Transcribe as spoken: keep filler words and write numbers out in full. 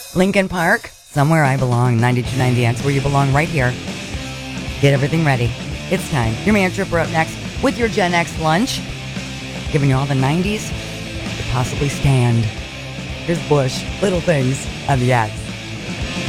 Lincoln Park, somewhere I belong. ninety-two point nine The Answer, where you belong, right here. Get everything ready. It's time. Your man Tripper up next with your Gen X lunch. Giving you all the nineties to possibly stand. Here's Bush, Little Things on The X.